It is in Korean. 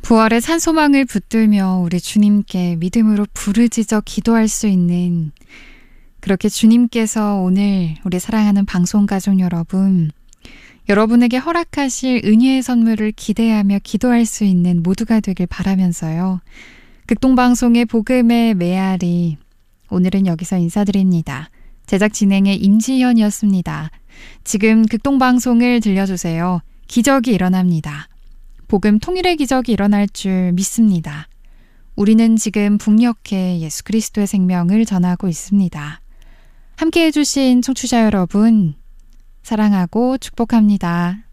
부활의 산소망을 붙들며 우리 주님께 믿음으로 부르짖어 기도할 수 있는, 그렇게 주님께서 오늘 우리 사랑하는 방송가족 여러분, 여러분에게 허락하실 은혜의 선물을 기대하며 기도할 수 있는 모두가 되길 바라면서요. 극동방송의 복음의 메아리, 오늘은 여기서 인사드립니다. 제작 진행의 임지현이었습니다. 지금 극동방송을 들려주세요. 기적이 일어납니다. 복음 통일의 기적이 일어날 줄 믿습니다. 우리는 지금 북녘에 예수 그리스도의 생명을 전하고 있습니다. 함께해 주신 청취자 여러분, 사랑하고 축복합니다.